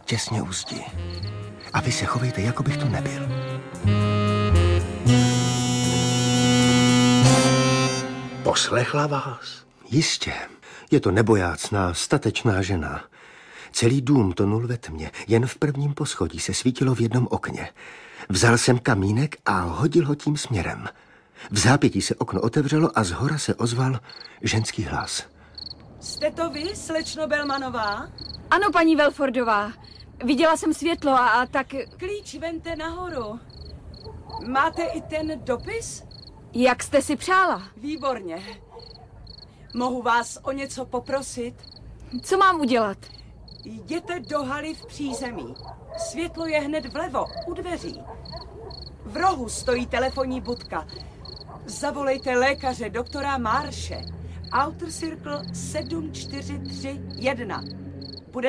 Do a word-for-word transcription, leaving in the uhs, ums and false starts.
těsně u zdi. A vy se chovejte, jako bych tu nebyl. Poslechla vás? Jistě. Je to nebojácná, statečná žena. Celý dům tonul ve tmě. Jen v prvním poschodí se svítilo v jednom okně. Vzal jsem kamínek a hodil ho tím směrem. V zápětí se okno otevřelo a zhora se ozval ženský hlas. Jste to vy, slečno Belmanová? Ano, paní Welfordová. Viděla jsem světlo a, a tak... Klíč vemte nahoru. Máte i ten dopis? Jak jste si přála? Výborně. Mohu vás o něco poprosit? Co mám udělat? Jděte do haly v přízemí. Světlo je hned vlevo, u dveří. V rohu stojí telefonní budka. Zavolejte lékaře doktora Marše. Outer Circle sedm čtyři tři jedna.